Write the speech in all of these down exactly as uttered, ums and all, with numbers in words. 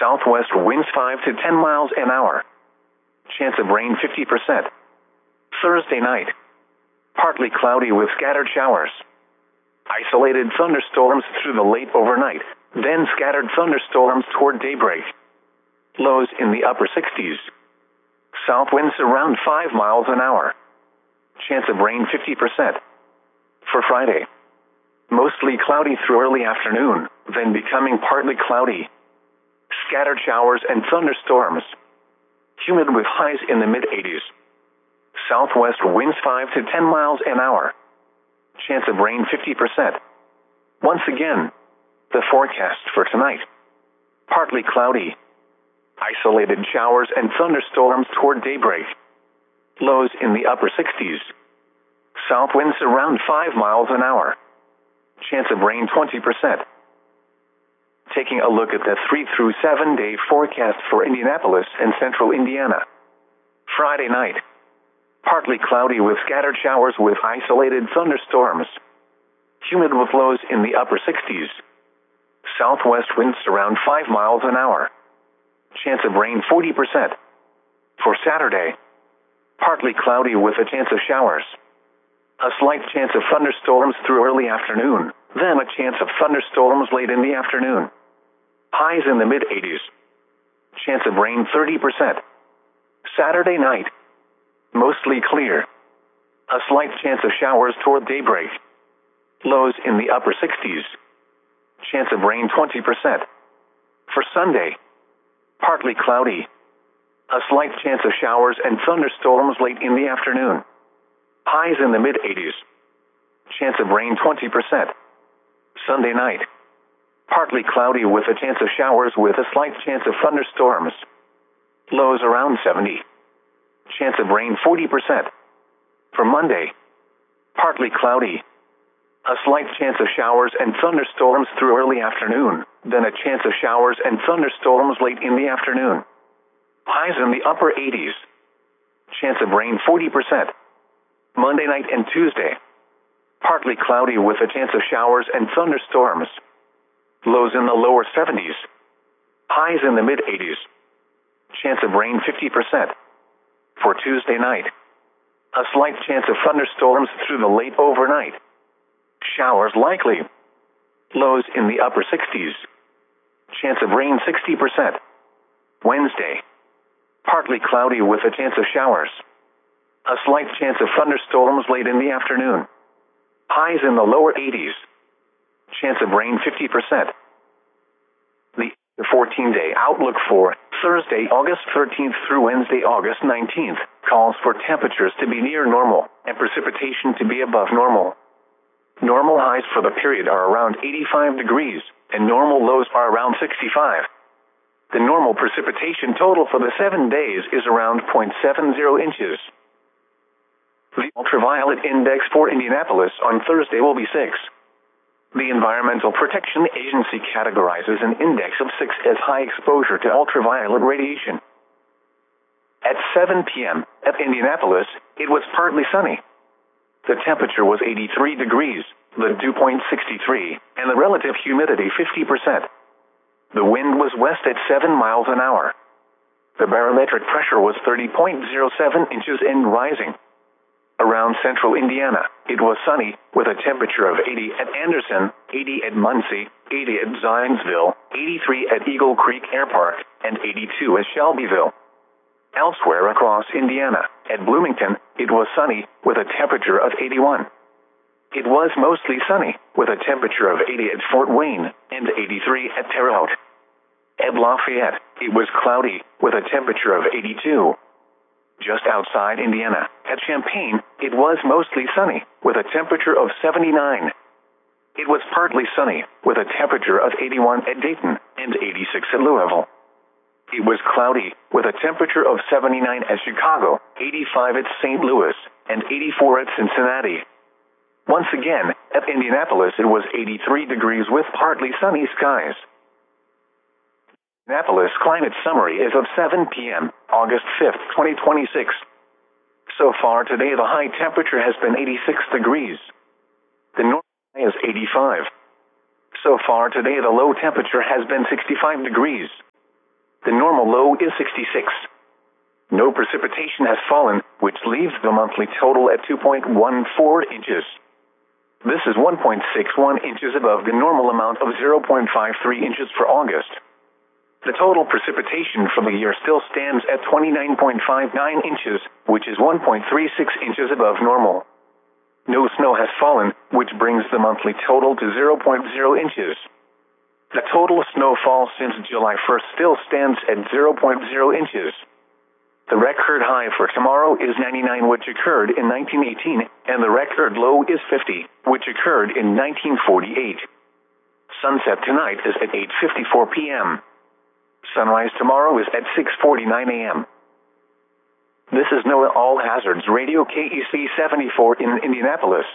Southwest winds five to ten miles an hour. Chance of rain fifty percent. Thursday night. Partly cloudy with scattered showers. Isolated thunderstorms through the late overnight, then scattered thunderstorms toward daybreak. Lows in the upper sixties. South winds around five miles an hour. Chance of rain fifty percent. For Friday. Mostly cloudy through early afternoon, then becoming partly cloudy. Scattered showers and thunderstorms. Humid with highs in the mid eighties. Southwest winds five to ten miles an hour. Chance of rain fifty percent. Once again, the forecast for tonight. Partly cloudy. Isolated showers and thunderstorms toward daybreak. Lows in the upper sixties. South winds around five miles an hour. Chance of rain twenty percent. Taking a look at the three through seven day forecast for Indianapolis and central Indiana. Friday night. Partly cloudy with scattered showers with isolated thunderstorms. Humid with lows in the upper sixties. Southwest winds around five miles an hour. Chance of rain forty percent. For Saturday. Partly cloudy with a chance of showers. A slight chance of thunderstorms through early afternoon, then a chance of thunderstorms late in the afternoon. Highs in the mid eighties. Chance of rain thirty percent. Saturday night. Mostly clear. A slight chance of showers toward daybreak. Lows in the upper sixties. Chance of rain twenty percent. For Sunday. Partly cloudy. A slight chance of showers and thunderstorms late in the afternoon. Highs in the mid eighties. Chance of rain twenty percent. Sunday night. Partly cloudy with a chance of showers with a slight chance of thunderstorms. Lows around seventy. Chance of rain forty percent. For Monday. Partly cloudy. A slight chance of showers and thunderstorms through early afternoon, then a chance of showers and thunderstorms late in the afternoon. Highs in the upper eighties. Chance of rain forty percent. Monday night and Tuesday. Partly cloudy with a chance of showers and thunderstorms. Lows in the lower seventies. Highs in the mid eighties. Chance of rain fifty percent. For Tuesday night. A slight chance of thunderstorms through the late overnight. Showers likely. Lows in the upper sixties. Chance of rain sixty percent. Wednesday. Partly cloudy with a chance of showers. A slight chance of thunderstorms late in the afternoon. Highs in the lower eighties. Chance of rain fifty percent. The fourteen-day outlook for Thursday, August thirteenth through Wednesday, August nineteenth, calls for temperatures to be near normal and precipitation to be above normal. Normal highs for the period are around eighty-five degrees, and normal lows are around sixty-five. The normal precipitation total for the seven days is around zero point seven zero inches. The ultraviolet index for Indianapolis on Thursday will be six. The Environmental Protection Agency categorizes an index of six as high exposure to ultraviolet radiation. At seven p.m. at Indianapolis, it was partly sunny. The temperature was eighty-three degrees, the dew point sixty-three, and the relative humidity fifty percent. The wind was west at seven miles an hour. The barometric pressure was thirty point zero seven inches and rising. Around central Indiana, it was sunny, with a temperature of eighty at Anderson, eighty at Muncie, eighty at Zionsville, eighty-three at Eagle Creek Air Park, and eighty-two at Shelbyville. Elsewhere across Indiana, at Bloomington, it was sunny, with a temperature of eighty-one. It was mostly sunny, with a temperature of eighty at Fort Wayne, and eighty-three at Terre Haute. At Lafayette, it was cloudy, with a temperature of eighty-two. Just outside Indiana, at Champaign, it was mostly sunny, with a temperature of seventy-nine. It was partly sunny, with a temperature of eighty-one at Dayton, and eighty-six at Louisville. It was cloudy, with a temperature of seventy-nine at Chicago, eighty-five at Saint Louis, and eighty-four at Cincinnati. Once again, at Indianapolis it was eighty-three degrees with partly sunny skies. Indianapolis climate summary is of seven p.m., August fifth, twenty twenty-six. So far today the high temperature has been eighty-six degrees. The normal high is eighty-five. So far today the low temperature has been sixty-five degrees. The normal low is sixty-six. No precipitation has fallen, which leaves the monthly total at two point one four inches. This is one point six one inches above the normal amount of zero point five three inches for August. The total precipitation for the year still stands at twenty-nine point five nine inches, which is one point three six inches above normal. No snow has fallen, which brings the monthly total to zero point zero inches. The total snowfall since July first still stands at zero point zero inches. The record high for tomorrow is ninety-nine, which occurred in nineteen eighteen, and the record low is fifty, which occurred in nineteen forty-eight. Sunset tonight is at eight fifty-four p m Sunrise tomorrow is at six forty-nine a m This is NOAA All Hazards Radio K E C seventy-four in Indianapolis.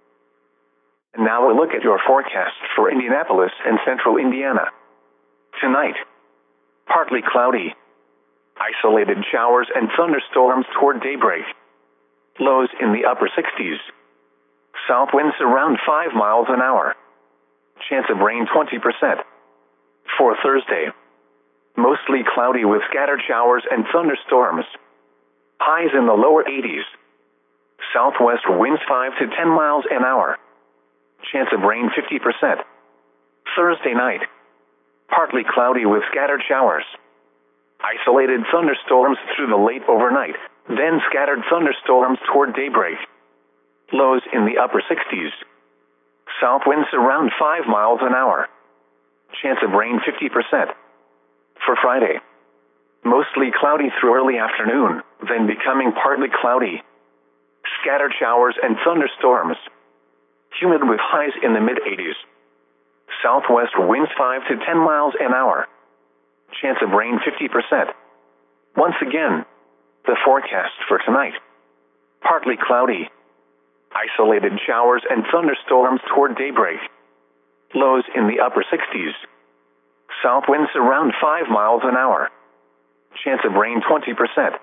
And now a look at your forecast for Indianapolis and central Indiana. Tonight, partly cloudy. Isolated showers and thunderstorms toward daybreak. Lows in the upper sixties. South winds around five miles an hour. Chance of rain twenty percent. For Thursday, mostly cloudy with scattered showers and thunderstorms. Highs in the lower eighties. Southwest winds five to ten miles an hour. Chance of rain fifty percent. Thursday night, partly cloudy with scattered showers. Isolated thunderstorms through the late overnight, then scattered thunderstorms toward daybreak. Lows in the upper sixties. South winds around five miles an hour. Chance of rain fifty percent. For Friday, mostly cloudy through early afternoon, then becoming partly cloudy. Scattered showers and thunderstorms. Humid with highs in the mid eighties. Southwest winds five to ten miles an hour. Chance of rain fifty percent. Once again, the forecast for tonight. Partly cloudy. Isolated showers and thunderstorms toward daybreak. Lows in the upper sixties. South winds around five miles an hour. Chance of rain twenty percent.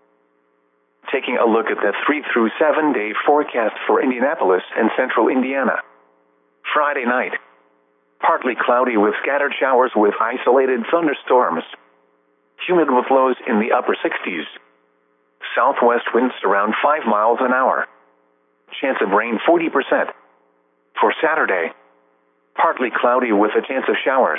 Taking a look at the three through seven day forecast for Indianapolis and central Indiana. Friday night, partly cloudy with scattered showers with isolated thunderstorms. Humid with lows in the upper sixties. Southwest winds around five miles an hour. Chance of rain forty percent. For Saturday, partly cloudy with a chance of showers.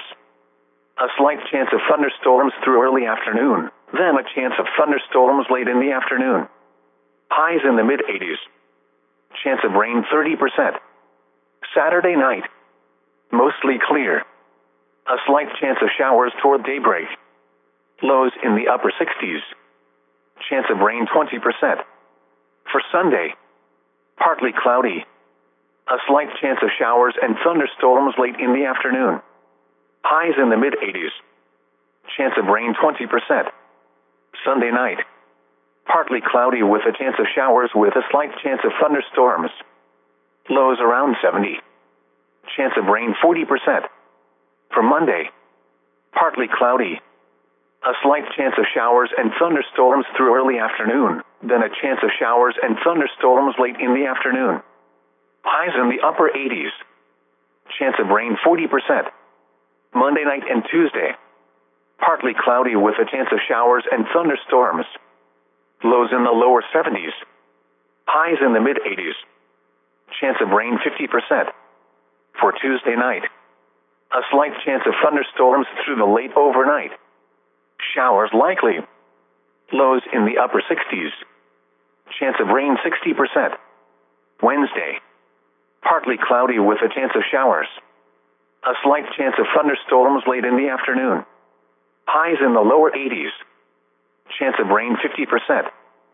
A slight chance of thunderstorms through early afternoon, then a chance of thunderstorms late in the afternoon. Highs in the mid eighties. Chance of rain thirty percent. Saturday night, mostly clear. A slight chance of showers toward daybreak. Lows in the upper sixties. Chance of rain twenty percent. For Sunday, partly cloudy. A slight chance of showers and thunderstorms late in the afternoon. Highs in the mid eighties. Chance of rain twenty percent. Sunday night, partly cloudy with a chance of showers with a slight chance of thunderstorms. Lows around seventy. Chance of rain forty percent. For Monday, partly cloudy. A slight chance of showers and thunderstorms through early afternoon, then a chance of showers and thunderstorms late in the afternoon. Highs in the upper eighties. Chance of rain forty percent. Monday night and Tuesday, partly cloudy with a chance of showers and thunderstorms. Lows in the lower seventies. Highs in the mid eighties. Chance of rain fifty percent. For Tuesday night, a slight chance of thunderstorms through the late overnight. Showers likely. Lows in the upper sixties. Chance of rain sixty percent. Wednesday, partly cloudy with a chance of showers. A slight chance of thunderstorms late in the afternoon. Highs in the lower eighties. Chance of rain fifty percent.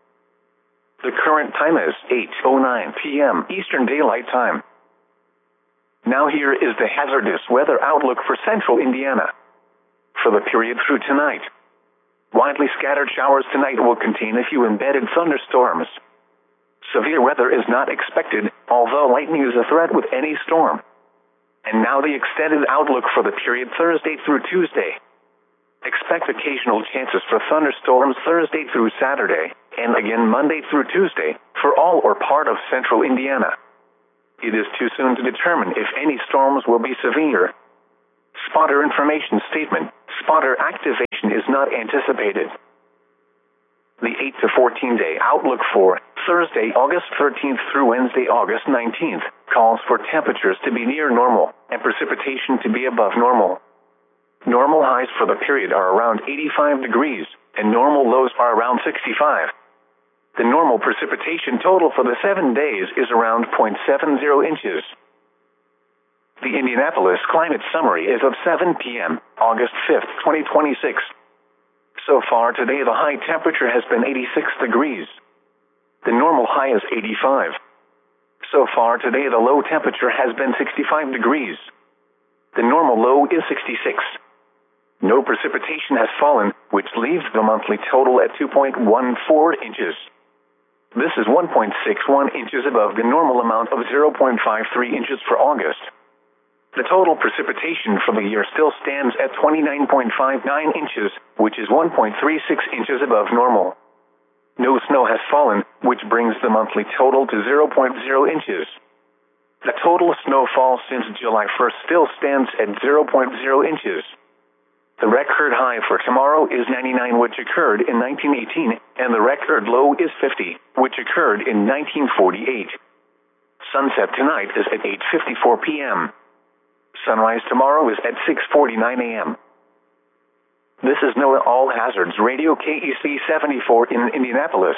The current time is eight oh nine p m Eastern Daylight Time. Now here is the hazardous weather outlook for central Indiana. For the period through tonight, widely scattered showers tonight will contain a few embedded thunderstorms. Severe weather is not expected, although lightning is a threat with any storm. And now the extended outlook for the period Thursday through Tuesday. Expect occasional chances for thunderstorms Thursday through Saturday, and again Monday through Tuesday, for all or part of central Indiana. It is too soon to determine if any storms will be severe. Spotter information statement. spotter activation is not anticipated. The eight to fourteen day outlook for Thursday, August thirteenth through Wednesday, August nineteenth, calls for temperatures to be near normal and precipitation to be above normal. Normal highs for the period are around eighty-five degrees, and normal lows are around sixty-five. The normal precipitation total for the seven days is around zero point seven zero inches. The Indianapolis Climate Summary is of seven p m, August fifth, twenty twenty-six. So far today, the high temperature has been eighty-six degrees. The normal high is eighty-five. So far today, the low temperature has been sixty-five degrees. The normal low is sixty-six. No precipitation has fallen, which leaves the monthly total at two point one four inches. This is one point six one inches above the normal amount of zero point five three inches for August. The total precipitation for the year still stands at twenty-nine point five nine inches, which is one point three six inches above normal. No snow has fallen, which brings the monthly total to zero point zero inches. The total snowfall since July first still stands at zero point zero inches. The record high for tomorrow is ninety-nine, which occurred in nineteen eighteen, and the record low is fifty, which occurred in nineteen forty-eight. Sunset tonight is at eight fifty-four p m Sunrise tomorrow is at six forty-nine a m This is NOAA All Hazards Radio K E C seventy-four in Indianapolis.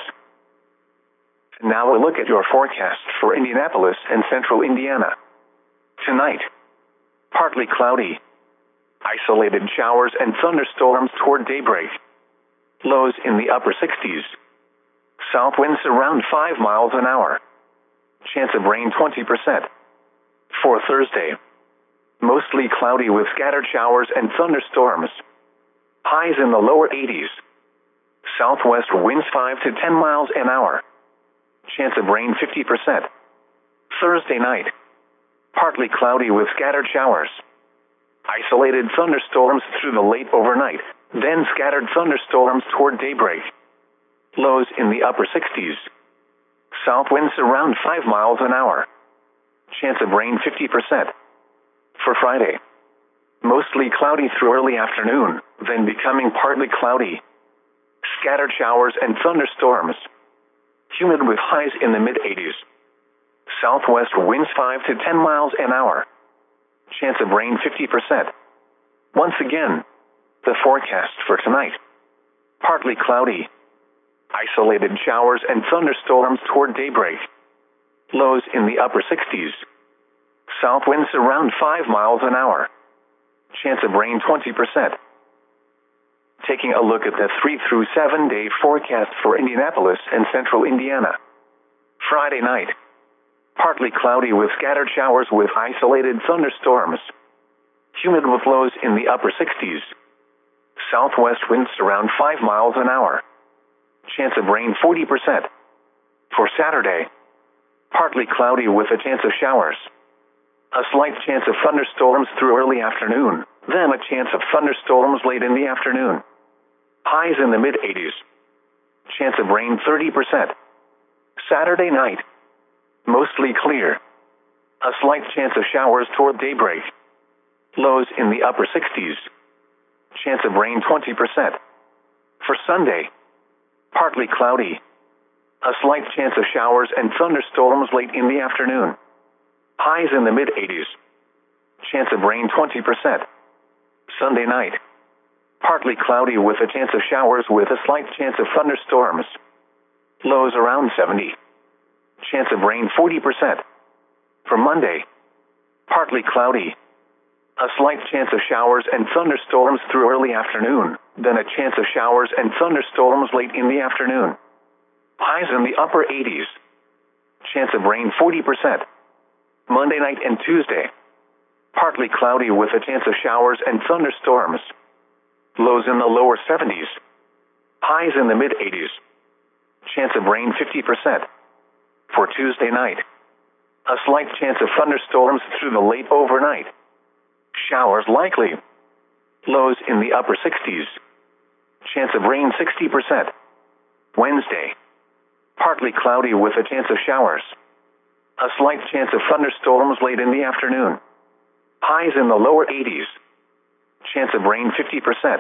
Now a look at your forecast for Indianapolis and central Indiana. Tonight, partly cloudy. Isolated showers and thunderstorms toward daybreak. Lows in the upper sixties. South winds around five miles an hour. Chance of rain twenty percent. For Thursday, mostly cloudy with scattered showers and thunderstorms. Highs in the lower eighties. Southwest winds five to ten miles an hour. Chance of rain fifty percent. Thursday night, partly cloudy with scattered showers. Isolated thunderstorms through the late overnight, then scattered thunderstorms toward daybreak. Lows in the upper sixties. South winds around five miles an hour. Chance of rain fifty percent. For Friday, mostly cloudy through early afternoon, then becoming partly cloudy. Scattered showers and thunderstorms. Humid with highs in the mid eighties. Southwest winds five to ten miles an hour. Chance of rain fifty percent. Once again, the forecast for tonight. Partly cloudy. Isolated showers and thunderstorms toward daybreak. Lows in the upper sixties. South winds around five miles an hour. Chance of rain twenty percent. Taking a look at the three through seven day forecast for Indianapolis and central Indiana. Friday night, partly cloudy with scattered showers with isolated thunderstorms. Humid with lows in the upper sixties. Southwest winds around five miles an hour. Chance of rain forty percent. For Saturday, partly cloudy with a chance of showers. A slight chance of thunderstorms through early afternoon, then a chance of thunderstorms late in the afternoon. Highs in the mid eighties. Chance of rain thirty percent. Saturday night, mostly clear. A slight chance of showers toward daybreak. Lows in the upper sixties. Chance of rain twenty percent. For Sunday, partly cloudy. A slight chance of showers and thunderstorms late in the afternoon. Highs in the mid eighties. Chance of rain twenty percent. Sunday night, partly cloudy with a chance of showers with a slight chance of thunderstorms. Lows around seventy. Chance of rain forty percent. For Monday, partly cloudy. A slight chance of showers and thunderstorms through early afternoon, then a chance of showers and thunderstorms late in the afternoon. Highs in the upper eighties. Chance of rain forty percent. Monday night and Tuesday, partly cloudy with a chance of showers and thunderstorms. Lows in the lower seventies. Highs in the mid eighties. Chance of rain fifty percent. For Tuesday night, a slight chance of thunderstorms through the late overnight. Showers likely. Lows in the upper sixties. Chance of rain sixty percent. Wednesday, partly cloudy with a chance of showers. A slight chance of thunderstorms late in the afternoon. Highs in the lower eighties. Chance of rain fifty percent.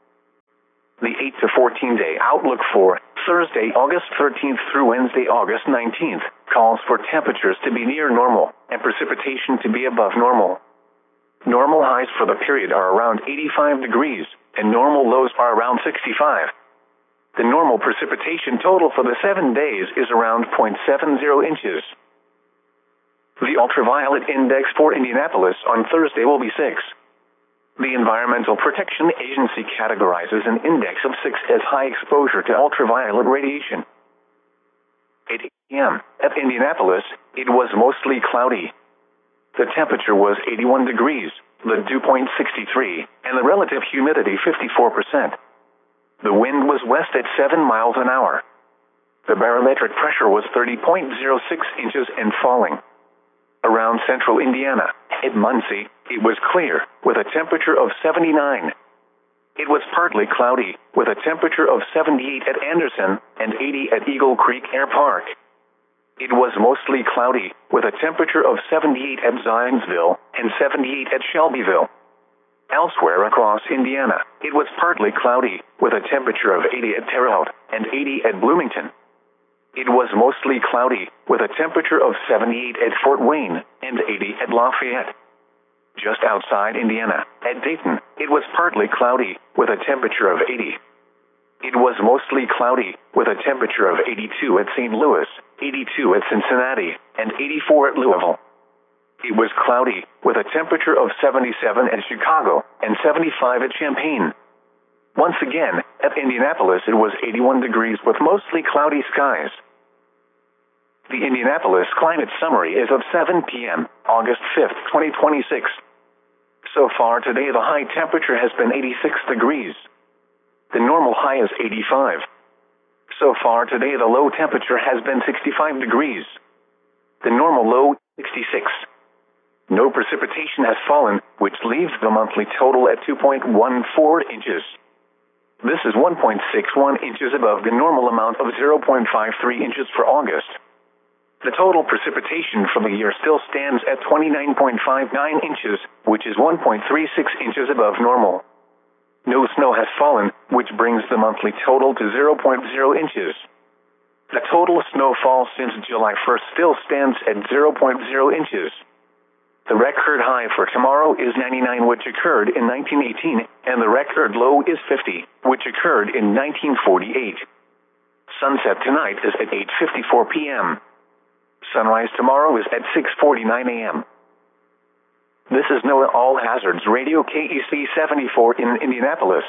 The eight to fourteen day outlook for Thursday, August thirteenth through Wednesday, August nineteenth, calls for temperatures to be near normal and precipitation to be above normal. Normal highs for the period are around eighty-five degrees, and normal lows are around sixty-five. The normal precipitation total for the seven days is around zero point seven zero inches. The ultraviolet index for Indianapolis on Thursday will be six. The Environmental Protection Agency categorizes an index of six as high exposure to ultraviolet radiation. eight a m at Indianapolis, it was mostly cloudy. The temperature was eighty-one degrees, the dew point sixty-three, and the relative humidity fifty-four percent. The wind was west at seven miles an hour. The barometric pressure was thirty point zero six inches and falling. Around central Indiana, at Muncie, it was clear, with a temperature of seventy-nine. It was partly cloudy, with a temperature of seventy-eight at Anderson and eighty at Eagle Creek Air Park. It was mostly cloudy, with a temperature of seventy-eight at Zionsville and seventy-eight at Shelbyville. Elsewhere across Indiana, it was partly cloudy, with a temperature of eighty at Terre Haute and eighty at Bloomington. It was mostly cloudy, with a temperature of seventy-eight at Fort Wayne and eighty at Lafayette. Just outside Indiana, at Dayton, it was partly cloudy, with a temperature of eighty. It was mostly cloudy, with a temperature of eighty-two at Saint Louis, eighty-two at Cincinnati, and eighty-four at Louisville. It was cloudy, with a temperature of seventy-seven at Chicago and seventy-five at Champaign. Once again, at Indianapolis it was eighty-one degrees with mostly cloudy skies. The Indianapolis Climate Summary is of seven p m, August fifth, twenty twenty-six. So far today the high temperature has been eighty-six degrees. The normal high is eighty-five. So far today the low temperature has been sixty-five degrees. The normal low, sixty-six. No precipitation has fallen, which leaves the monthly total at two point one four inches. This is one point six one inches above the normal amount of zero point five three inches for August. The total precipitation for the year still stands at twenty-nine point five nine inches, which is one point three six inches above normal. No snow has fallen, which brings the monthly total to zero point zero inches. The total snowfall since July first still stands at zero point zero inches. The record high for tomorrow is ninety-nine, which occurred in nineteen eighteen, and the record low is fifty, which occurred in nineteen forty-eight. Sunset tonight is at eight fifty-four p m Sunrise tomorrow is at six forty-nine a m This is NOAA All Hazards Radio K E C seventy-four in Indianapolis.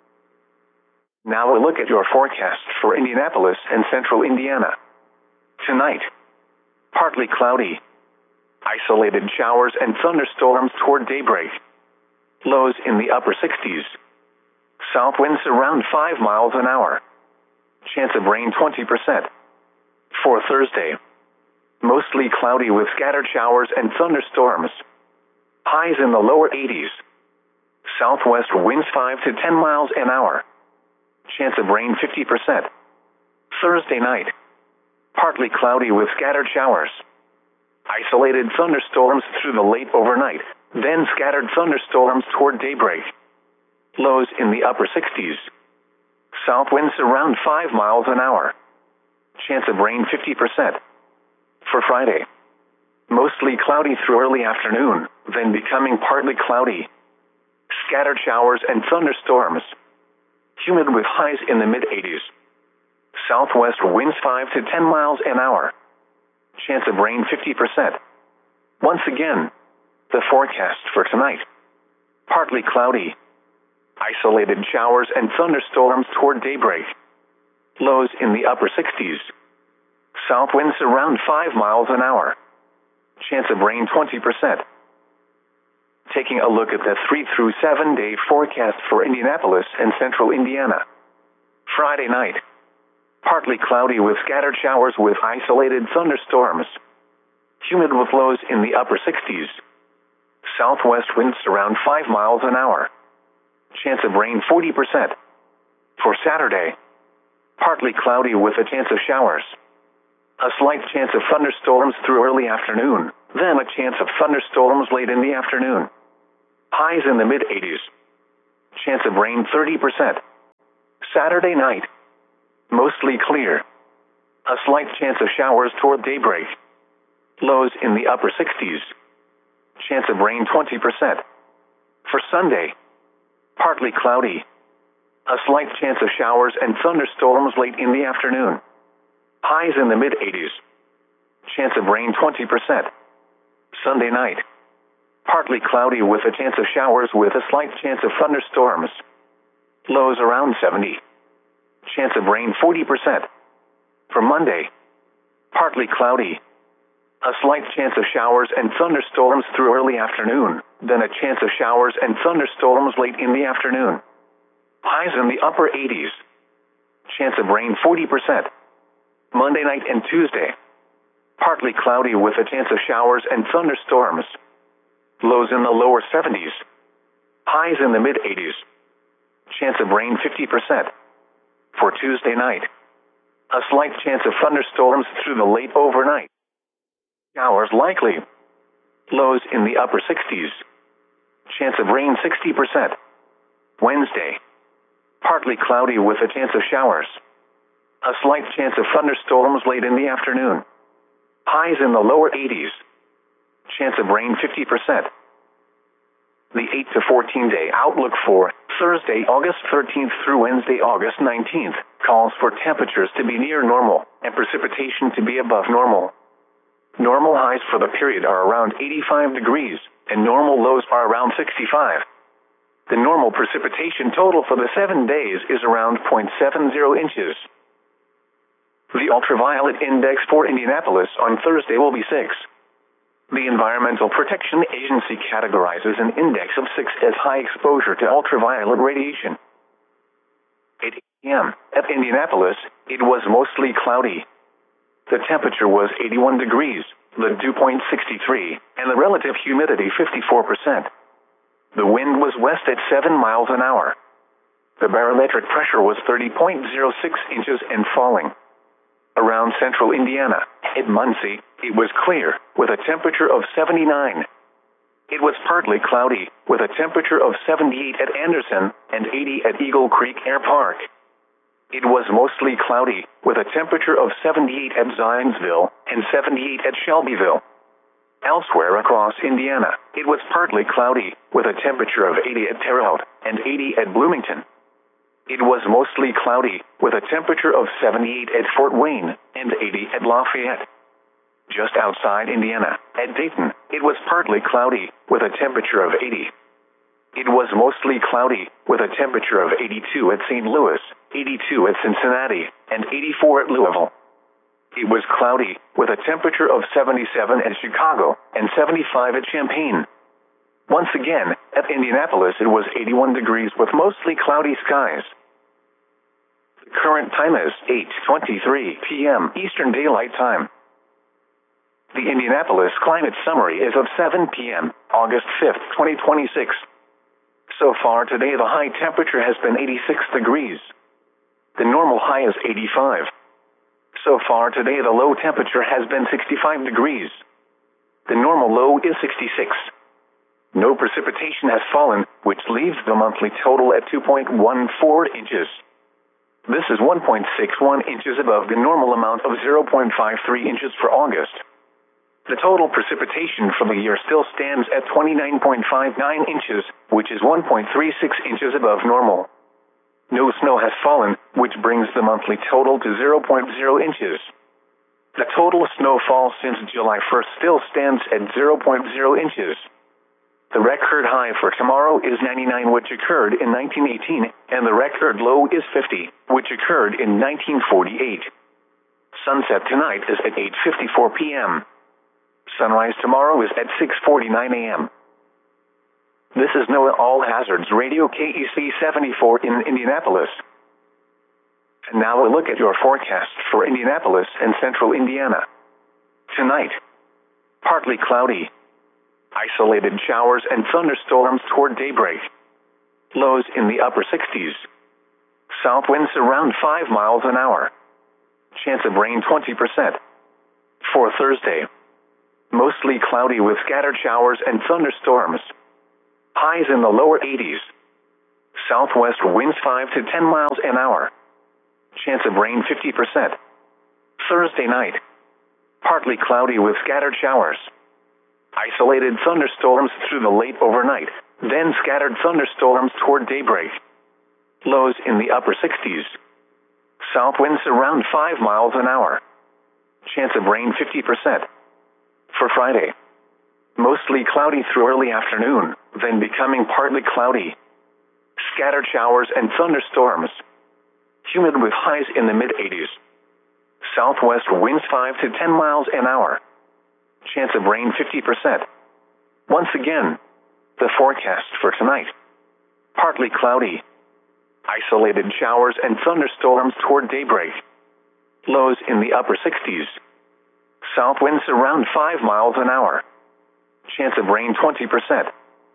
Now a look at your forecast for Indianapolis and central Indiana. Tonight, partly cloudy. Isolated showers and thunderstorms toward daybreak. Lows in the upper sixties. South winds around five miles an hour. Chance of rain twenty percent. For Thursday, mostly cloudy with scattered showers and thunderstorms. Highs in the lower eighties. Southwest winds five to ten miles an hour. Chance of rain fifty percent. Thursday night, partly cloudy with scattered showers. Isolated thunderstorms through the late overnight, then scattered thunderstorms toward daybreak. Lows in the upper sixties. South winds around five miles an hour. Chance of rain fifty percent. For Friday, mostly cloudy through early afternoon, then becoming partly cloudy. Scattered showers and thunderstorms. Humid with highs in the mid eighties. Southwest winds five to ten miles an hour. Chance of rain fifty percent. Once again, the forecast for tonight. Partly cloudy. Isolated showers and thunderstorms toward daybreak. Lows in the upper sixties. South winds around five miles an hour. Chance of rain twenty percent. Taking a look at the three through seven day forecast for Indianapolis and central Indiana. Friday night, partly cloudy with scattered showers with isolated thunderstorms. Humid with lows in the upper sixties. Southwest winds around five miles an hour. Chance of rain forty percent. For Saturday, partly cloudy with a chance of showers. A slight chance of thunderstorms through early afternoon, then a chance of thunderstorms late in the afternoon. Highs in the mid eighties. Chance of rain thirty percent. Saturday night. Mostly clear. A slight chance of showers toward daybreak. Lows in the upper sixties. Chance of rain twenty percent. For Sunday. Partly cloudy. A slight chance of showers and thunderstorms late in the afternoon. Highs in the mid-eighties. Chance of rain twenty percent. Sunday night. Partly cloudy with a chance of showers with a slight chance of thunderstorms. Lows around seventy. Chance of rain forty percent. For Monday. Partly cloudy. A slight chance of showers and thunderstorms through early afternoon, then a chance of showers and thunderstorms late in the afternoon. Highs in the upper eighties. Chance of rain forty percent. Monday night and Tuesday. Partly cloudy with a chance of showers and thunderstorms. Lows in the lower seventies. Highs in the mid-eighties. Chance of rain fifty percent. For Tuesday night. A slight chance of thunderstorms through the late overnight. Showers likely. Lows in the upper sixties. Chance of rain sixty percent. Wednesday. Partly cloudy with a chance of showers. A slight chance of thunderstorms late in the afternoon. Highs in the lower eighties. Chance of rain fifty percent. The eight to fourteen day outlook for Thursday, August thirteenth through Wednesday, August nineteenth, calls for temperatures to be near normal and precipitation to be above normal. Normal highs for the period are around eighty-five degrees, and normal lows are around sixty-five. The normal precipitation total for the seven days is around zero point seven zero inches. The ultraviolet index for Indianapolis on Thursday will be six. The Environmental Protection Agency categorizes an index of six as high exposure to ultraviolet radiation. eight a m at Indianapolis, it was mostly cloudy. The temperature was eighty-one degrees, the dew point sixty-three, and the relative humidity fifty-four percent. The wind was west at seven miles an hour. The barometric pressure was thirty point zero six inches and falling. Around central Indiana, at Muncie, it was clear, with a temperature of seventy-nine. It was partly cloudy, with a temperature of seventy-eight at Anderson and eighty at Eagle Creek Air Park. It was mostly cloudy, with a temperature of seventy-eight at Zionsville and seventy-eight at Shelbyville. Elsewhere across Indiana, it was partly cloudy, with a temperature of eighty at Terre Haute and eighty at Bloomington. It was mostly cloudy, with a temperature of seventy-eight at Fort Wayne and eighty at Lafayette. Just outside Indiana, at Dayton, it was partly cloudy, with a temperature of eighty. It was mostly cloudy, with a temperature of eighty-two at Saint Louis, eighty-two at Cincinnati, and eighty-four at Louisville. It was cloudy, with a temperature of seventy-seven at Chicago and seventy-five at Champaign. Once again, at Indianapolis it was eighty-one degrees with mostly cloudy skies. The current time is eight twenty-three p m Eastern Daylight Time. The Indianapolis Climate Summary is of seven p m August fifth, twenty twenty-six. So far today the high temperature has been eighty-six degrees. The normal high is eighty-five. So far today the low temperature has been sixty-five degrees. The normal low is sixty-six. No precipitation has fallen, which leaves the monthly total at two point one four inches. This is one point six one inches above the normal amount of zero point five three inches for August. The total precipitation for the year still stands at twenty-nine point five nine inches, which is one point three six inches above normal. No snow has fallen, which brings the monthly total to zero point zero inches. The total snowfall since July first still stands at zero point zero inches. The record high for tomorrow is ninety-nine, which occurred in nineteen eighteen, and the record low is fifty, which occurred in nineteen forty-eight. Sunset tonight is at eight fifty-four p m Sunrise tomorrow is at six forty-nine a m This is NOAA All Hazards Radio K E C seventy-four in Indianapolis. And now a look at your forecast for Indianapolis and central Indiana. Tonight, partly cloudy. Isolated showers and thunderstorms toward daybreak. Lows in the upper sixties. South winds around five miles an hour. Chance of rain twenty percent. For Thursday, mostly cloudy with scattered showers and thunderstorms. Highs in the lower eighties. Southwest winds five to ten miles an hour. Chance of rain fifty percent. Thursday night. Partly cloudy with scattered showers. Isolated thunderstorms through the late overnight, then scattered thunderstorms toward daybreak. Lows in the upper sixties. South winds around five miles an hour. Chance of rain fifty percent. For Friday. Mostly cloudy through early afternoon, then becoming partly cloudy. Scattered showers and thunderstorms. Humid with highs in the mid eighties. Southwest winds five to ten miles an hour. Chance of rain fifty percent. Once again, the forecast for tonight. Partly cloudy. Isolated showers and thunderstorms toward daybreak. Lows in the upper sixties. South winds around five miles an hour. Chance of rain twenty percent.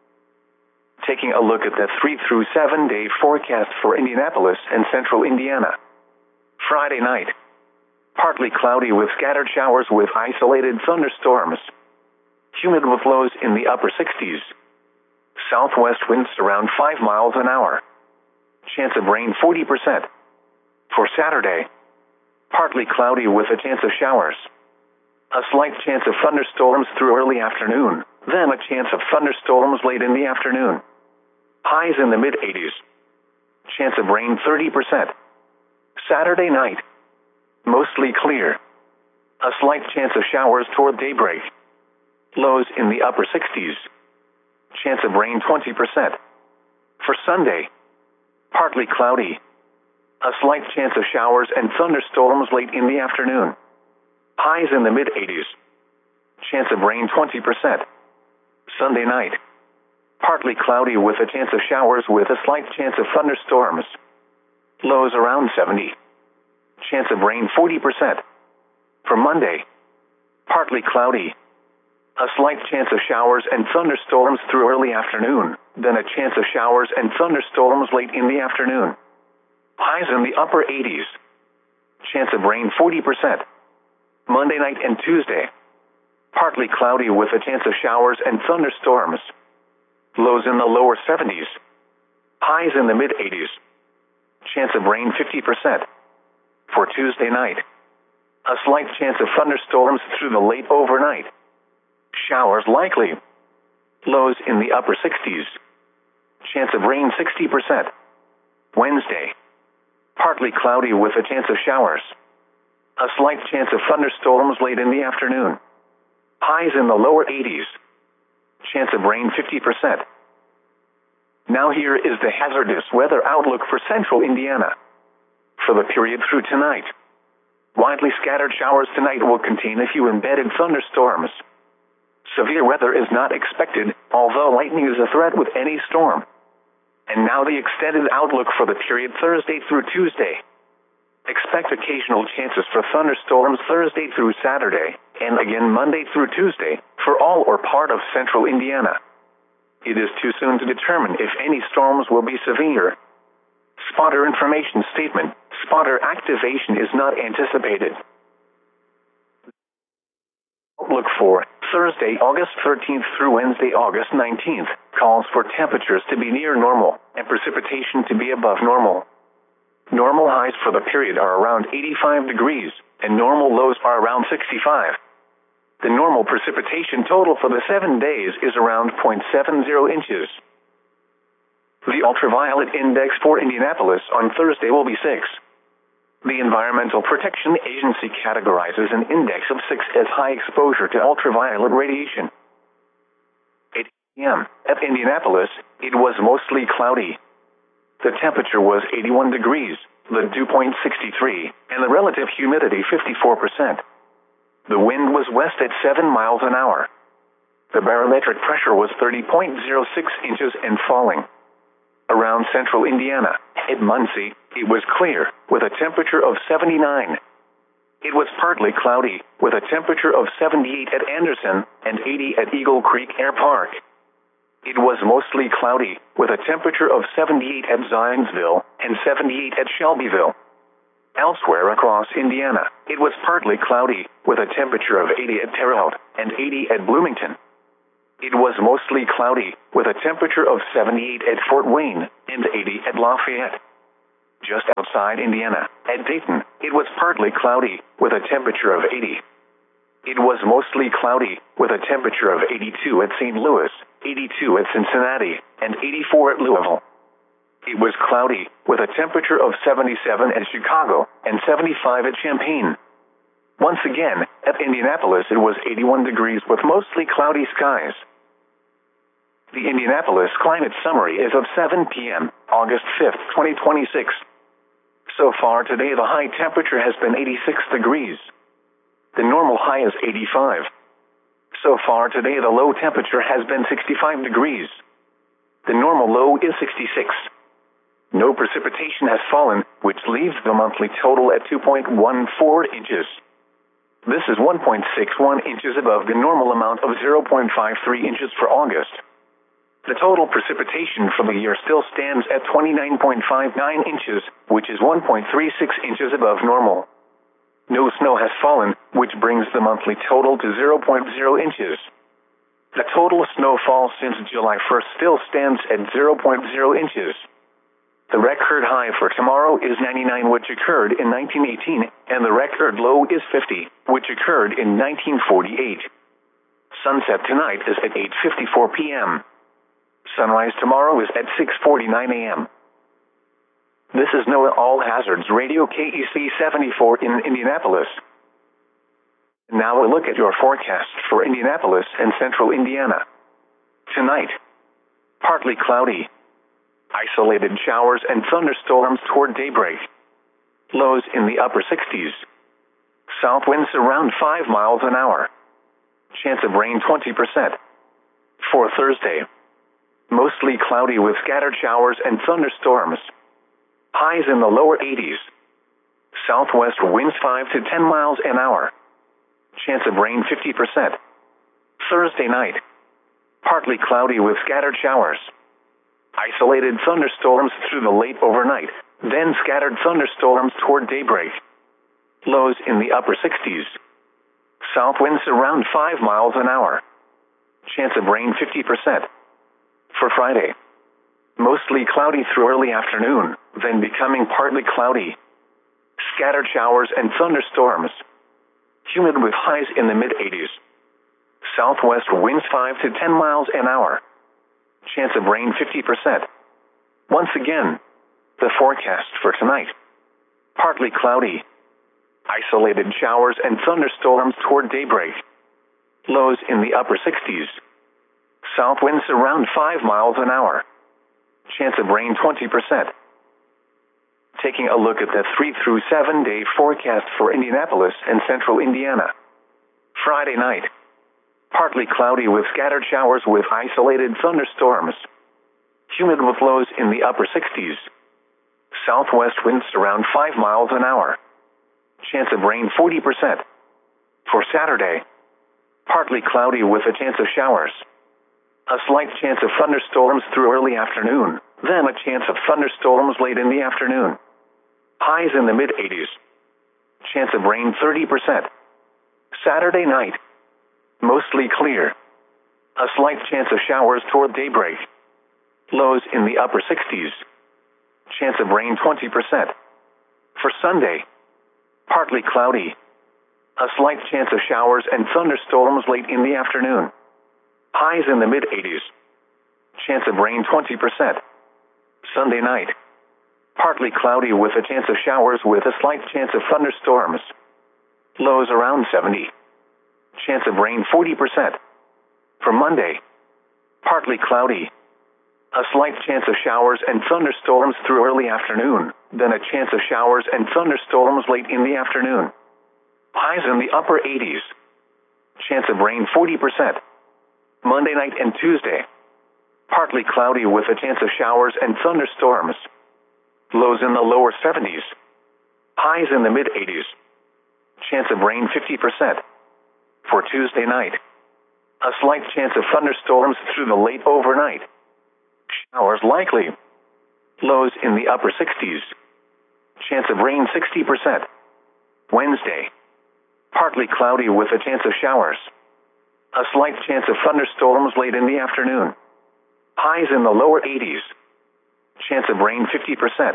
Taking a look at the three through seven day forecast for Indianapolis and central Indiana. Friday night. Partly cloudy with scattered showers with isolated thunderstorms. Humid with lows in the upper sixties. Southwest winds around five miles an hour. Chance of rain forty percent. For Saturday. Partly cloudy with a chance of showers. A slight chance of thunderstorms through early afternoon, then a chance of thunderstorms late in the afternoon. Highs in the mid eighties. Chance of rain thirty percent. Saturday night. Mostly clear. A slight chance of showers toward daybreak. Lows in the upper sixties. Chance of rain twenty percent. For Sunday. Partly cloudy. A slight chance of showers and thunderstorms late in the afternoon. Highs in the mid eighties. Chance of rain twenty percent. Sunday night. Partly cloudy with a chance of showers with a slight chance of thunderstorms. Lows around seventy. Chance of rain forty percent. For Monday. Partly cloudy. A slight chance of showers and thunderstorms through early afternoon, then a chance of showers and thunderstorms late in the afternoon. Highs in the upper eighties. Chance of rain forty percent. Monday night and Tuesday. Partly cloudy with a chance of showers and thunderstorms. Lows in the lower seventies. Highs in the mid eighties. Chance of rain fifty percent. For Tuesday night. A slight chance of thunderstorms through the late overnight. Showers likely. Lows in the upper sixties. Chance of rain sixty percent. Wednesday. Partly cloudy with a chance of showers. A slight chance of thunderstorms late in the afternoon. Highs in the lower eighties. Chance of rain fifty percent. Now here is the hazardous weather outlook for central Indiana. For the period through tonight. Widely scattered showers tonight will contain a few embedded thunderstorms. Severe weather is not expected, although lightning is a threat with any storm. And now the extended outlook for the period Thursday through Tuesday. Expect occasional chances for thunderstorms Thursday through Saturday, and again Monday through Tuesday, for all or part of central Indiana. It is too soon to determine if any storms will be severe. Spotter information statement: spotter activation is not anticipated. Outlook for Thursday, August thirteenth through Wednesday, August nineteenth, calls for temperatures to be near normal and precipitation to be above normal. Normal highs for the period are around eighty-five degrees, and normal lows are around sixty-five. The normal precipitation total for the seven days is around zero point seven zero inches. The ultraviolet index for Indianapolis on Thursday will be six. The Environmental Protection Agency categorizes an index of six as high exposure to ultraviolet radiation. eight a m at Indianapolis, it was mostly cloudy. The temperature was eighty-one degrees, the dew point sixty-three, and the relative humidity fifty-four percent. The wind was west at seven miles an hour. The barometric pressure was thirty point zero six inches and falling. Around central Indiana, at Muncie, it was clear, with a temperature of seventy-nine. It was partly cloudy, with a temperature of seventy-eight at Anderson and eighty at Eagle Creek Air Park. It was mostly cloudy, with a temperature of seventy-eight at Zionsville and seventy-eight at Shelbyville. Elsewhere across Indiana, it was partly cloudy, with a temperature of eighty at Terre Haute and eighty at Bloomington. It was mostly cloudy, with a temperature of seventy-eight at Fort Wayne and eighty at Lafayette. Just outside Indiana, at Dayton, it was partly cloudy, with a temperature of eighty. It was mostly cloudy, with a temperature of eighty-two at Saint Louis, eighty-two at Cincinnati, and eighty-four at Louisville. It was cloudy, with a temperature of seventy-seven at Chicago, and seventy-five at Champaign. Once again, at Indianapolis it was eighty-one degrees with mostly cloudy skies. The Indianapolis Climate Summary is of seven p m, August fifth, twenty twenty-six. So far today the high temperature has been eighty-six degrees. The normal high is eighty-five. So far today the low temperature has been sixty-five degrees. The normal low is sixty-six. No precipitation has fallen, which leaves the monthly total at two point one four inches. This is one point six one inches above the normal amount of zero point five three inches for August. The total precipitation for the year still stands at twenty-nine point five nine inches, which is one point three six inches above normal. No snow has fallen, which brings the monthly total to zero point zero inches. The total snowfall since July first still stands at zero point zero inches. The record high for tomorrow is ninety-nine, which occurred in nineteen eighteen, and the record low is fifty, which occurred in nineteen forty-eight. Sunset tonight is at eight fifty-four p m Sunrise tomorrow is at six forty-nine a m This is NOAA All Hazards Radio K E C seventy-four in Indianapolis. Now a look at your forecast for Indianapolis and central Indiana. Tonight, partly cloudy. Isolated showers and thunderstorms toward daybreak. Lows in the upper sixties. South winds around five miles an hour. Chance of rain twenty percent. For Thursday, mostly cloudy with scattered showers and thunderstorms. Highs in the lower eighties. Southwest winds five to ten miles an hour. Chance of rain fifty percent. Thursday night, partly cloudy with scattered showers. Isolated thunderstorms through the late overnight, then scattered thunderstorms toward daybreak. Lows in the upper sixties. South winds around five miles an hour. Chance of rain fifty percent. For Friday, mostly cloudy through early afternoon, then becoming partly cloudy. Scattered showers and thunderstorms. Humid with highs in the mid eighties. Southwest winds five to ten miles an hour. Chance of rain fifty percent. Once again, the forecast for tonight. Partly cloudy. Isolated showers and thunderstorms toward daybreak. Lows in the upper sixties. South winds around five miles an hour. Chance of rain twenty percent. Taking a look at the three through seven day forecast for Indianapolis and central Indiana. Friday night, partly cloudy with scattered showers with isolated thunderstorms. Humid with lows in the upper sixties. Southwest winds around five miles an hour. Chance of rain forty percent. For Saturday, partly cloudy with a chance of showers. A slight chance of thunderstorms through early afternoon, then a chance of thunderstorms late in the afternoon. Highs in the mid eighties. Chance of rain thirty percent. Saturday night, mostly clear. A slight chance of showers toward daybreak. Lows in the upper sixties. Chance of rain twenty percent. For Sunday, partly cloudy. A slight chance of showers and thunderstorms late in the afternoon. Highs in the mid eighties. Chance of rain twenty percent. Sunday night, partly cloudy with a chance of showers with a slight chance of thunderstorms. Lows around seventy. Chance of rain forty percent. For Monday, partly cloudy. A slight chance of showers and thunderstorms through early afternoon, then a chance of showers and thunderstorms late in the afternoon. Highs in the upper eighties. Chance of rain forty percent. Monday night and Tuesday, partly cloudy with a chance of showers and thunderstorms. Lows in the lower seventies. Highs in the mid eighties. Chance of rain fifty percent. For Tuesday night, a slight chance of thunderstorms through the late overnight. Showers likely. Lows in the upper sixties. Chance of rain sixty percent. Wednesday, partly cloudy with a chance of showers. A A slight chance of thunderstorms late in the afternoon. Highs in the lower eighties. Chance of rain fifty percent.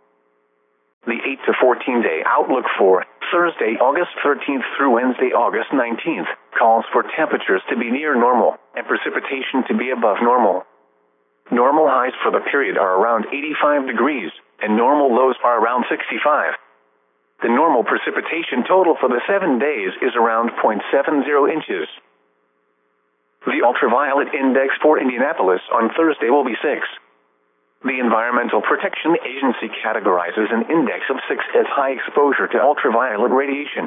The eight to fourteen day outlook for Thursday, August thirteenth through Wednesday, August nineteenth, calls for temperatures to be near normal and precipitation to be above normal. Normal highs for the period are around eighty-five degrees, and normal lows are around sixty-five. The normal precipitation total for the seven days is around zero point seven zero inches. The ultraviolet index for Indianapolis on Thursday will be six. The Environmental Protection Agency categorizes an index of six as high exposure to ultraviolet radiation.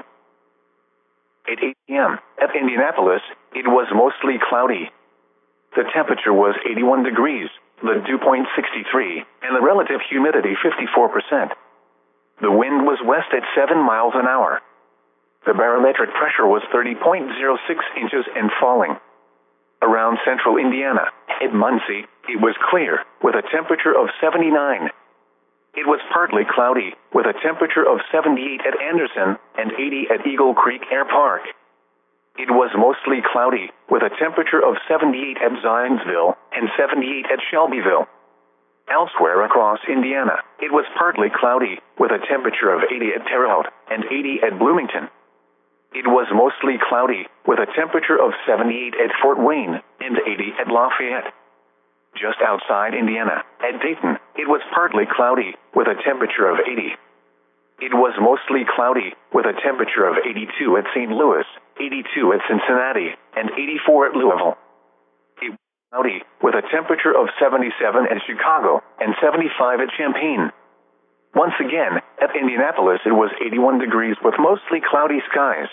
At eight p m at Indianapolis, it was mostly cloudy. The temperature was eighty-one degrees, the dew point sixty-three, and the relative humidity fifty-four percent. The wind was west at seven miles an hour. The barometric pressure was thirty point zero six inches and falling. Around central Indiana, at Muncie, it was clear, with a temperature of seventy-nine. It was partly cloudy, with a temperature of seventy-eight at Anderson and eighty at Eagle Creek Air Park. It was mostly cloudy, with a temperature of seventy-eight at Zionsville and seventy-eight at Shelbyville. Elsewhere across Indiana, it was partly cloudy, with a temperature of eighty at Terre Haute and eighty at Bloomington. It was mostly cloudy, with a temperature of seventy-eight at Fort Wayne and eighty at Lafayette. Just outside Indiana, at Dayton, it was partly cloudy, with a temperature of eighty. It was mostly cloudy, with a temperature of eighty-two at Saint Louis, eighty-two at Cincinnati, and eighty-four at Louisville. It was cloudy, with a temperature of seventy-seven at Chicago and seventy-five at Champaign. Once again, at Indianapolis it was eighty-one degrees with mostly cloudy skies.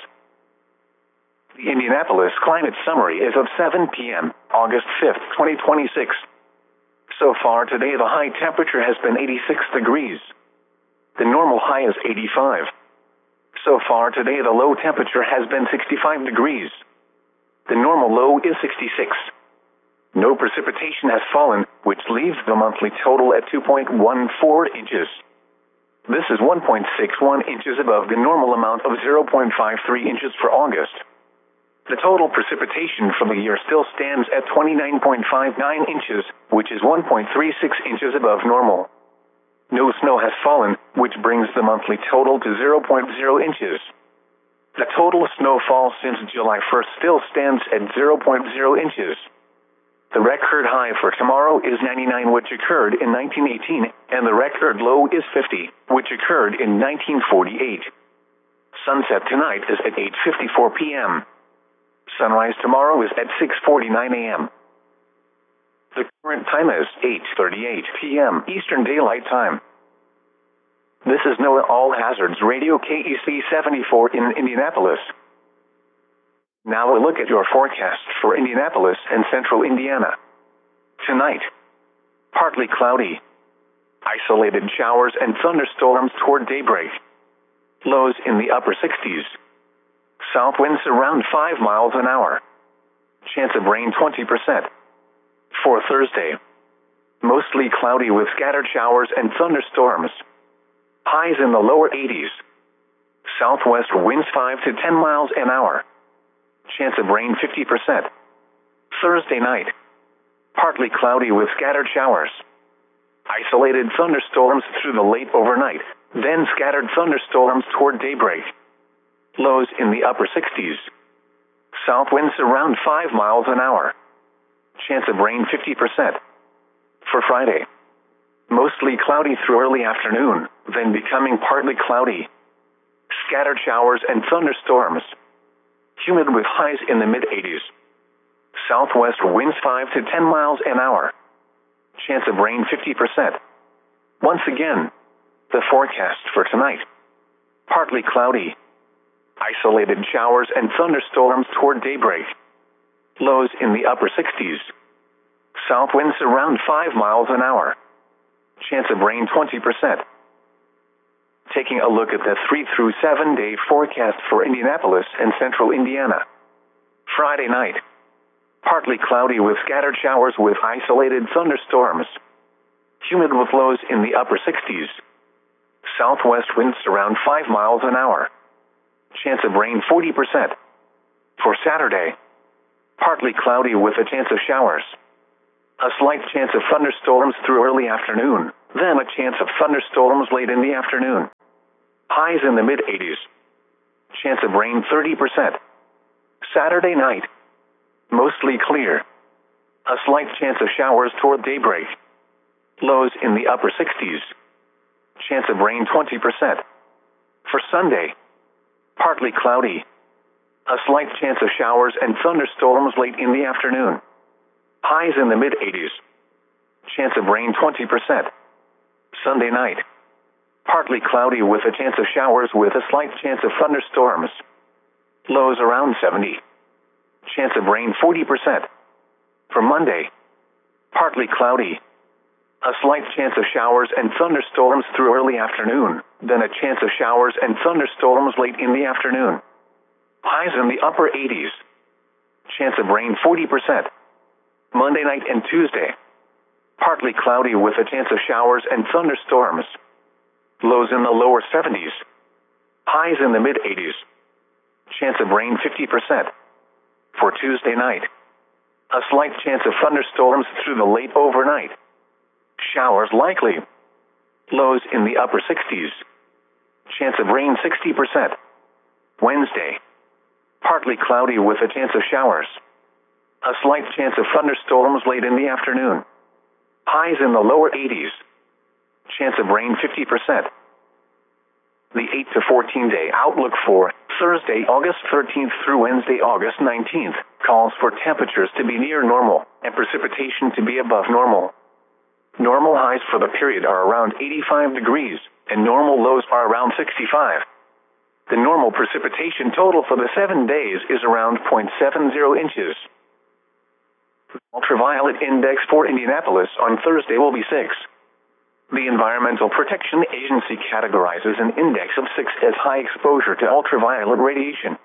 The Indianapolis Climate Summary is of seven p m, August fifth, twenty twenty-six. So far today the high temperature has been eighty-six degrees. The normal high is eighty-five. So far today the low temperature has been sixty-five degrees. The normal low is sixty-six. No precipitation has fallen, which leaves the monthly total at two point one four inches. This is one point six one inches above the normal amount of zero point five three inches for August. The total precipitation for the year still stands at twenty-nine point five nine inches, which is one point three six inches above normal. No snow has fallen, which brings the monthly total to zero point zero inches. The total snowfall since July first still stands at zero point zero inches. The record high for tomorrow is ninety-nine, which occurred in nineteen eighteen, and the record low is fifty, which occurred in nineteen forty-eight. Sunset tonight is at eight fifty-four p m Sunrise tomorrow is at six forty-nine a m The current time is eight thirty-eight p m Eastern Daylight Time. This is NOAA All Hazards Radio K E C seventy-four in Indianapolis. Now a look at your forecast for Indianapolis and central Indiana. Tonight, partly cloudy. Isolated showers and thunderstorms toward daybreak. Lows in the upper sixties. South winds around five miles an hour. Chance of rain twenty percent. For Thursday, mostly cloudy with scattered showers and thunderstorms. Highs in the lower eighties. Southwest winds five to ten miles an hour. Chance of rain fifty percent. Thursday night, partly cloudy with scattered showers. Isolated thunderstorms through the late overnight, then scattered thunderstorms toward daybreak. Lows in the upper sixties. South winds around five miles an hour. Chance of rain fifty percent. For Friday, mostly cloudy through early afternoon, then becoming partly cloudy. Scattered showers and thunderstorms. Humid with highs in the mid eighties. Southwest winds five to ten miles an hour. Chance of rain fifty percent. Once again, the forecast for tonight. Partly cloudy. Isolated showers and thunderstorms toward daybreak. Lows in the upper sixties. South winds around five miles an hour. Chance of rain twenty percent. Taking a look at the three through seven day forecast for Indianapolis and central Indiana. Friday night, partly cloudy with scattered showers with isolated thunderstorms. Humid with lows in the upper sixties. Southwest winds around five miles an hour. Chance of rain forty percent. For Saturday, partly cloudy with a chance of showers. A slight chance of thunderstorms through early afternoon, then a chance of thunderstorms late in the afternoon. Highs in the mid eighties. Chance of rain thirty percent. Saturday night. Mostly clear. A slight chance of showers toward daybreak. Lows in the upper sixties. Chance of rain twenty percent. For Sunday. Partly cloudy. A slight chance of showers and thunderstorms late in the afternoon. Highs in the mid eighties. Chance of rain twenty percent. Sunday night. Partly cloudy with a chance of showers with a slight chance of thunderstorms. Lows around seventy. Chance of rain forty percent. For Monday. Partly cloudy. A slight chance of showers and thunderstorms through early afternoon, then a chance of showers and thunderstorms late in the afternoon. Highs in the upper eighties. Chance of rain forty percent. Monday night and Tuesday. Partly cloudy with a chance of showers and thunderstorms. Lows in the lower seventies. Highs in the mid eighties. Chance of rain fifty percent. For Tuesday night. A slight chance of thunderstorms through the late overnight. Showers likely. Lows in the upper sixties. Chance of rain sixty percent. Wednesday. Partly cloudy with a chance of showers. A slight chance of thunderstorms late in the afternoon. Highs in the lower eighties. Chance of rain fifty percent. The eight to fourteen day outlook for Thursday, August thirteenth through Wednesday, August nineteenth, calls for temperatures to be near normal and precipitation to be above normal. Normal highs for the period are around eighty-five degrees, and normal lows are around sixty-five. The normal precipitation total for the seven days is around zero point seven zero inches. The ultraviolet index for Indianapolis on Thursday will be six. The Environmental Protection Agency categorizes an index of six as high exposure to ultraviolet radiation.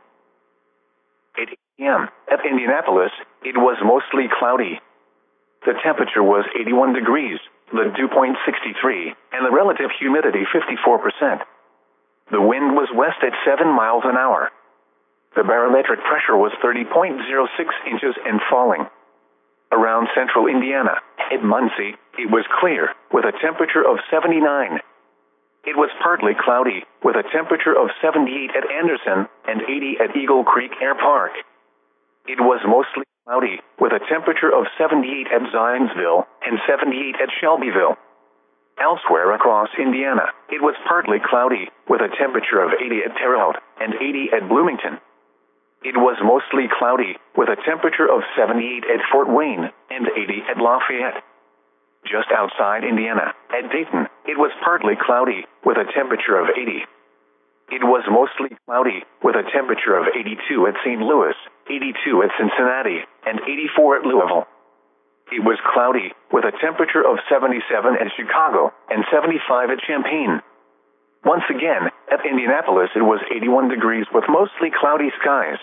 At eight p m at Indianapolis, it was mostly cloudy. The temperature was eighty-one degrees, the dew point sixty-three, and the relative humidity fifty-four percent. The wind was west at seven miles an hour. The barometric pressure was thirty point zero six inches and falling. Around central Indiana, at Muncie, it was clear, with a temperature of seventy-nine. It was partly cloudy, with a temperature of seventy-eight at Anderson and eighty at Eagle Creek Air Park. It was mostly cloudy, with a temperature of seventy-eight at Zionsville and seventy-eight at Shelbyville. Elsewhere across Indiana, it was partly cloudy, with a temperature of eighty at Terre Haute and eighty at Bloomington. It was mostly cloudy, with a temperature of seventy-eight at Fort Wayne and eighty at Lafayette. Just outside Indiana, at Dayton, it was partly cloudy, with a temperature of eighty. It was mostly cloudy, with a temperature of eighty-two at Saint Louis, eighty-two at Cincinnati, and eighty-four at Louisville. It was cloudy, with a temperature of seventy-seven at Chicago and seventy-five at Champaign. Once again, at Indianapolis it was eighty-one degrees with mostly cloudy skies.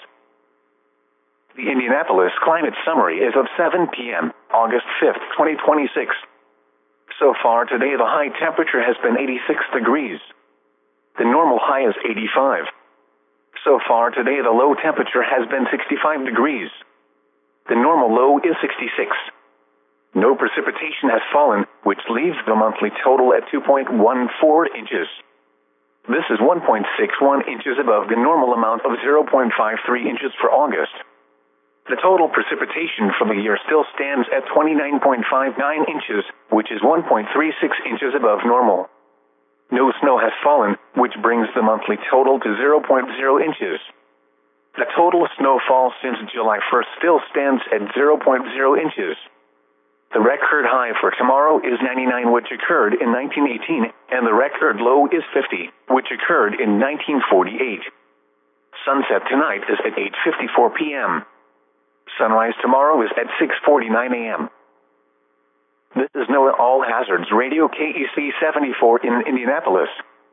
The Indianapolis Climate Summary is of seven p m, August fifth, twenty twenty-six. So far today the high temperature has been eighty-six degrees. The normal high is eighty-five. So far today the low temperature has been sixty-five degrees. The normal low is sixty-six. No precipitation has fallen, which leaves the monthly total at two point one four inches. This is one point six one inches above the normal amount of zero point five three inches for August. The total precipitation for the year still stands at twenty-nine point five nine inches, which is one point three six inches above normal. No snow has fallen, which brings the monthly total to zero point zero inches. The total snowfall since July first still stands at zero point zero inches. The record high for tomorrow is ninety-nine, which occurred in nineteen eighteen, and the record low is fifty, which occurred in nineteen forty-eight. Sunset tonight is at eight fifty-four p m Sunrise tomorrow is at six forty-nine a m This is NOAA All Hazards Radio K E C seventy-four in Indianapolis.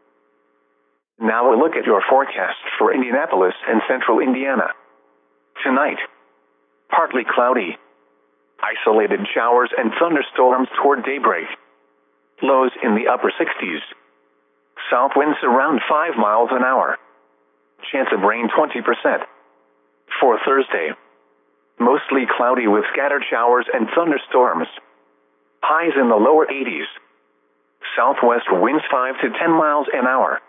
Now a look at your forecast for Indianapolis and central Indiana. Tonight, partly cloudy. Isolated showers and thunderstorms toward daybreak. Lows in the upper sixties. South winds around five miles an hour. Chance of rain twenty percent. For Thursday, Mostly cloudy with scattered showers and thunderstorms. Highs in the lower eighties. Southwest winds five to ten miles an hour.